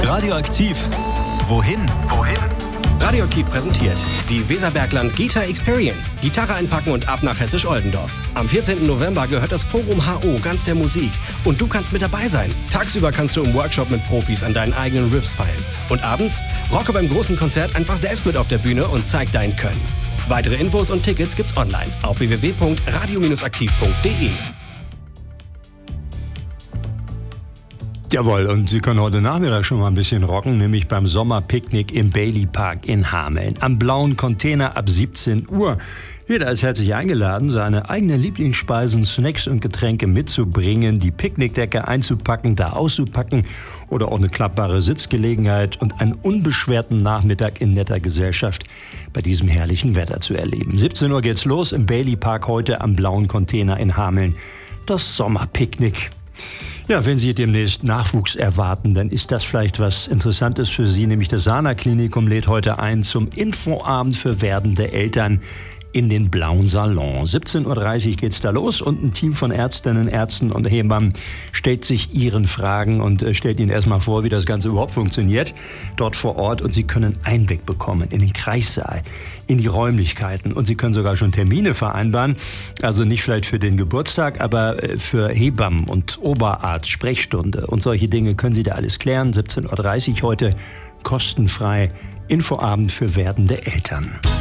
Radioaktiv. Wohin? Radioaktiv präsentiert die Weserbergland Gita Experience. Gitarre einpacken und ab nach Hessisch-Oldendorf. Am 14. November gehört das Forum HO ganz der Musik. Und du kannst mit dabei sein. Tagsüber kannst du im Workshop mit Profis an deinen eigenen Riffs feilen. Und abends rocke beim großen Konzert einfach selbst mit auf der Bühne und zeig dein Können. Weitere Infos und Tickets gibt's online auf www.radio-aktiv.de. Jawohl, und Sie können heute Nachmittag schon mal ein bisschen rocken, nämlich beim Sommerpicknick im Bailey Park in Hameln. Am blauen Container ab 17 Uhr. Jeder ist herzlich eingeladen, seine eigenen Lieblingsspeisen, Snacks und Getränke mitzubringen, die Picknickdecke einzupacken, da auszupacken oder auch eine klappbare Sitzgelegenheit und einen unbeschwerten Nachmittag in netter Gesellschaft bei diesem herrlichen Wetter zu erleben. 17 Uhr geht's los im Bailey Park heute am blauen Container in Hameln. Das Sommerpicknick. Ja, wenn Sie demnächst Nachwuchs erwarten, dann ist das vielleicht was Interessantes für Sie, nämlich das Sana-Klinikum lädt heute ein zum Infoabend für werdende Eltern in den Blauen Salon. 17.30 Uhr geht's da los und ein Team von Ärztinnen, Ärzten und Hebammen stellt sich Ihren Fragen und stellt Ihnen erstmal vor, wie das Ganze überhaupt funktioniert, dort vor Ort, und Sie können Einblick bekommen in den Kreissaal, in die Räumlichkeiten, und Sie können sogar schon Termine vereinbaren, also nicht vielleicht für den Geburtstag, aber für Hebammen und Oberarzt, Sprechstunde und solche Dinge können Sie da alles klären. 17.30 Uhr heute kostenfrei Infoabend für werdende Eltern.